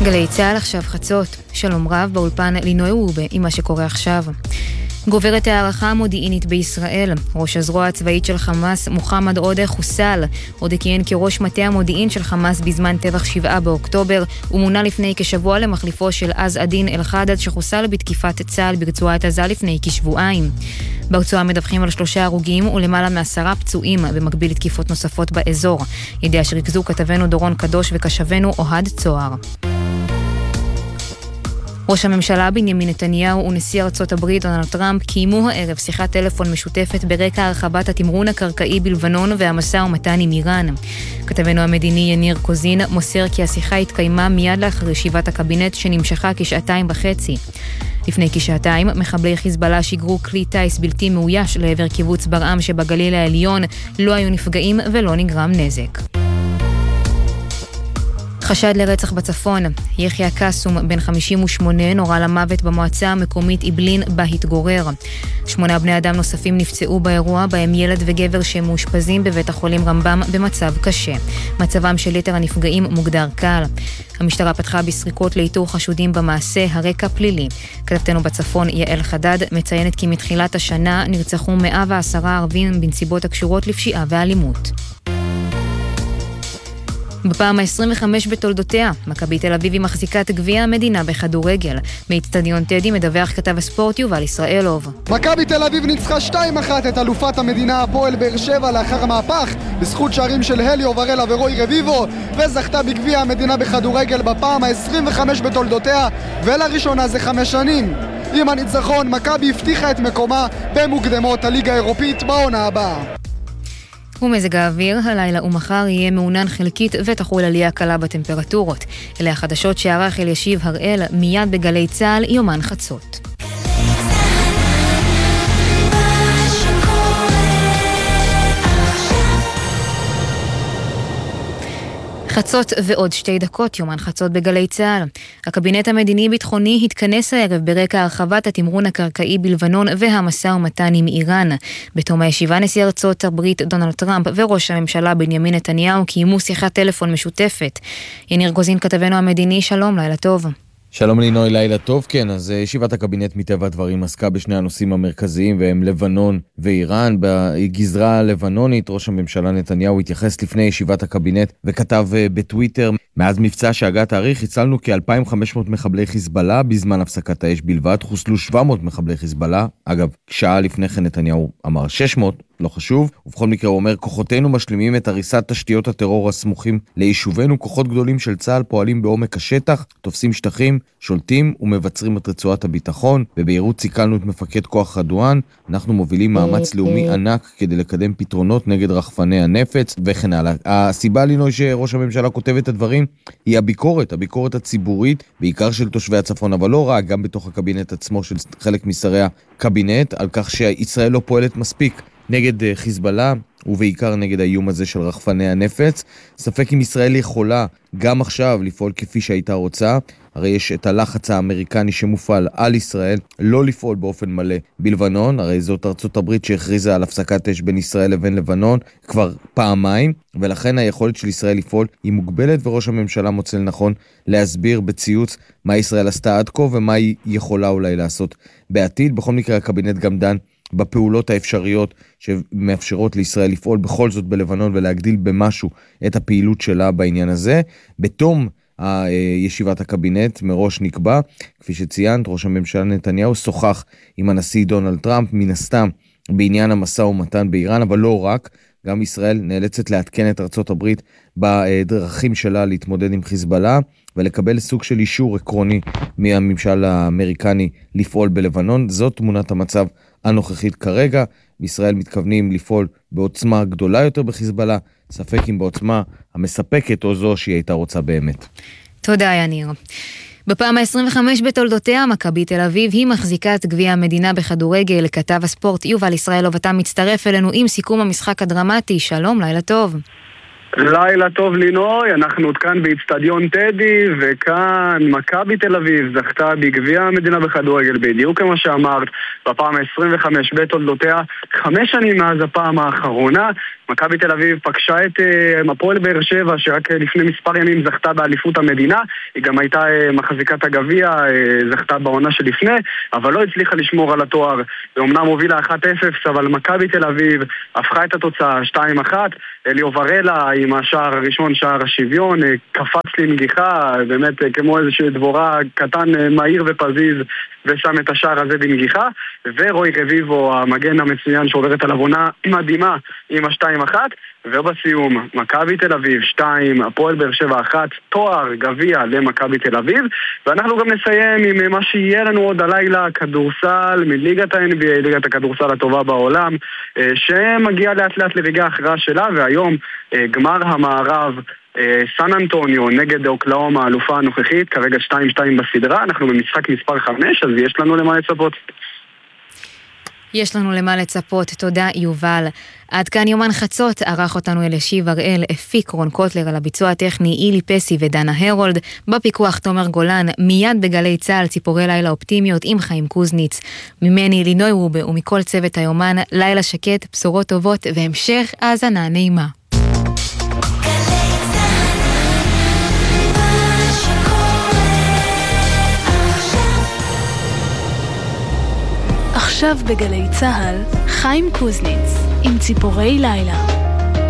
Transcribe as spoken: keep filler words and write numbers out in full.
גלי צהל עכשיו חצות. שלום רב באולפן לינוי וובה עם מה שקורה עכשיו. גוברת הערכה המודיעינית בישראל. ראש הזרוע הצבאית של חמאס, מוחמד עודה, חוסל. עודה כיהן כראש מטה המודיעין של חמאס בזמן טבח שבעה באוקטובר, ומונה לפני כשבוע למחליפו של עז א-דין אל-חדד שחוסל בתקיפת צה"ל ברצועת עזה לפני כשבועיים. ברצועה מדווחים על שלושה הרוגים ולמעלה מעשרה פצועים במקביל לתקיפות נוספות באזור. ידיעה שריכזו כתבנו דורון קדוש וכשבנו אוהד צוהר. ראש הממשלה בנימין נתניהו ונשיא ארצות הברית דונלד טראמפ קיימו הערב שיחת טלפון משותפת ברקע הרחבת התמרון הקרקעי בלבנון והמשא ומתן עם איראן. כתבנו המדיני יניר קוזין מוסר כי השיחה התקיימה מיד לאחר ישיבת הקבינט שנמשכה כשעתיים וחצי. לפני כשעתיים מחבלי חיזבאללה שיגרו כלי טייס בלתי מאויש לעבר קיבוץ ברעם שבגליל העליון. לא היו נפגעים ולא נגרם נזק. חשד לרצח בצפון. יחיה קסום, בן חמישים ושמונה, נורה למוות במועצה המקומית איבלין בה התגורר. שמונה בני אדם נוספים נפצעו באירוע, בהם ילד וגבר שמאושפזים בבית החולים רמב"ם במצב קשה. מצבם של יתר הנפגעים מוגדר קל. המשטרה פתחה בסריקות לאיתור חשודים במעשה, הרקע פלילי. כתבתנו בצפון יעל חדד מציינת כי מתחילת השנה נרצחו מאה ועשרה ערבים בנסיבות הקשורות לפשיעה ואלימות. בפעם ה-עשרים וחמש בתולדותיה, מכבי תל אביב היא מחזיקת גביע המדינה בכדורגל. באצטדיון טדי מדווח כתב הספורט יובל ישראלוב. מכבי תל אביב ניצחה שתיים אחת את אלופת המדינה הפועל באר שבע לאחר המהפך, בזכות שערים של הליו ורלה ורוי רביבו, וזכתה בגביע המדינה בכדורגל בפעם ה-עשרים וחמש בתולדותיה, ולראשונה זה חמש שנים. עם הניצחון, מכבי הבטיחה את מקומה במוקדמות הליגה האירופית בעונה הבאה. ומזג האוויר, הלילה ומחר יהיה מעונן חלקית ותחול עלייה קלה בטמפרטורות. אלה החדשות שערך אלישיב הראל מיד בגלי צהל יומן חצות. חצות ועוד שתי דקות, יומן חצות בגלי צהל. הקבינט המדיני-ביטחוני התכנס הערב ברקע הרחבת התמרון הקרקעי בלבנון והמשא ומתן עם איראן. בתום הישיבה נשיא ארצות הברית דונלד טראמפ וראש הממשלה בנימין נתניהו קיימו שיחת טלפון משותפת. יניר קוזין כתבנו המדיני, שלום, לילה טוב. שלום לינוי, לילה טוב. כן, אז ישיבת הקבינט מטבע הדברים עסקה בשני הנושאים המרכזיים, והם לבנון ואיראן. בגזרה הלבנונית ראש הממשלה נתניהו התייחס לפני ישיבת הקבינט וכתב בטוויטר: מאז מבצע שהגה תאריך הצלנו כ-אלפיים וחמש מאות מחבלי חיזבאללה בזמן הפסקת האש בלבד, חוסלו שבע מאות מחבלי חיזבאללה. אגב, שעה לפני כן נתניהו אמר שש מאות, לא חשוב. ובכל מקרה הוא אומר: כוחותינו משלימים את הריסת תשתיות הטרור הסמוכים ליישובינו. כוחות גדולים של צה"ל פועלים בעומק השטח, תופסים שטחים, שולטים ומבצרים את רצועת הביטחון. בביירות סיכלנו את מפקד כוח רדואן. אנחנו מובילים מאמץ לאומי ענק כדי לקדם פתרונות נגד רחפני הנפץ וכן הלאה. הסיבה לינוי שראש הממשלה כותב את הדברים היא הביקורת, הביקורת הציבורית, בעיקר של תושבי הצפון, אבל לא רק, גם בתוך הקבינט עצמו של חלק משרי הקבינט, על כך שישראל לא פועלת מספיק נגד חיזבאללה, ובעיקר נגד האיום הזה של רחפני הנפץ. ספק אם ישראל יכולה גם עכשיו לפעול כפי שהייתה רוצה. הרי יש את הלחץ האמריקני שמופעל על ישראל לא לפעול באופן מלא בלבנון. הרי זאת ארצות הברית שהכריזה על הפסקת אש בין ישראל לבין לבנון כבר פעמיים, ולכן היכולת של ישראל לפעול היא מוגבלת, וראש הממשלה מוצא לנכון להסביר בציוץ מה ישראל עשתה עד כה ומה היא יכולה אולי לעשות בעתיד. בכל מקרה הקבינט גם דן בפעולות האפשריות שמאפשרות לישראל לפעול בכל זאת בלבנון ולהגדיל במשהו את הפעילות שלה בעניין הזה. בתום ישיבת הקבינט מראש נקבע, כפי שציינת, ראש הממשלה נתניהו שוחח עם הנשיא דונלד טראמפ, מן הסתם בעניין המשא ומתן באיראן, אבל לא רק. גם ישראל נאלצת להתקן את ארצות הברית בדרכים שלה להתמודד עם חיזבאללה ולקבל סוג של אישור עקרוני מהממשל האמריקני לפעול בלבנון. זאת תמונת המצב הנוכחית כרגע. בישראל מתכוונים לפעול בעוצמה גדולה יותר בחיזבאללה, ספק אם בעוצמה המספקת או זו שהיא הייתה רוצה באמת. תודה יניר. בפעם ה-עשרים וחמש בתולדותיה, מכבי תל אביב היא מחזיקת גביע המדינה בכדורגל. כתב הספורט יובל ישראלוב, אתה מצטרף אלינו עם סיכום המשחק הדרמטי. שלום, לילה טוב. לילה טוב לינוי, אנחנו עוד כאן באצטדיון טדי, וכאן מכבי תל אביב זכתה בגביע המדינה בכדורגל, בדיוק כמו שאמרת, בפעם ה-עשרים וחמש בתולדותיה, חמש שנים מאז הפעם האחרונה. מכבי תל אביב פגשה את uh, הפועל באר שבע, שרק לפני מספר ימים זכתה באליפות המדינה. היא גם הייתה uh, מחזיקת הגביע, uh, זכתה בעונה שלפני, אבל לא הצליחה לשמור על התואר. ואומנם הובילה אחת אפס, אבל מכבי תל אביב הפכה את התוצאה שתיים אחת. אליו ורלה עם השער הראשון, שער השוויון, uh, קפץ לנגיחה, באמת uh, כמו איזושהי דבורה קטן, uh, מהיר ופזיז, ושם את השער הזה בנגיחה. ורוי רביבו, המגן המצוין שעוברת על עונה מדהימה עם השתיים אחת, ובסיום מכבי תל אביב שתיים, הפועל באר שבע אחת, תואר גביע למכבי תל אביב. ואנחנו גם נסיים עם מה שיהיה לנו עוד הלילה, כדורסל מליגת ה-אן בי איי, ליגת הכדורסל הטובה בעולם, שמגיע לאט לאט לרגע ההכרעה שלה, והיום גמר המערב, סן אנטוניו נגד אוקלאומה, האלופה הנוכחית, כרגע שתיים שתיים בסדרה. אנחנו במשחק מספר חמש, אז יש לנו למה לצפות. יש לנו למה לצפות, תודה יובל. עד כאן יומן חצות, ערך אותנו אלישיב הראל, הפיק רון קוטלר, על הביצוע הטכני אילי פסי ודנה הרולד, בפיקוח תומר גולן, מיד בגלי צהל, ציפורי לילה אופטימיות עם חיים קוזניץ. ממני לינוי רובה ומכל צוות היומן, לילה שקט, בשורות טובות והמשך האזנה נעימה. עכשיו בגלי צהל, חיים קוזניץ עם ציפורי לילה.